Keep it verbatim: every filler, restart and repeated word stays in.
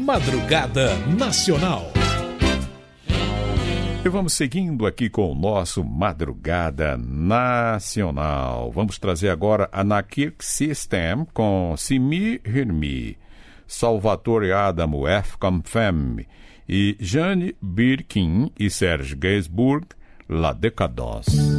Madrugada Nacional. E vamos seguindo aqui com o nosso Madrugada Nacional. Vamos trazer agora a Nakirk System com Simi Hirmi, Salvatore Adamo F. Femme e Jane Birkin e Serge Gainsbourg, La Décadence.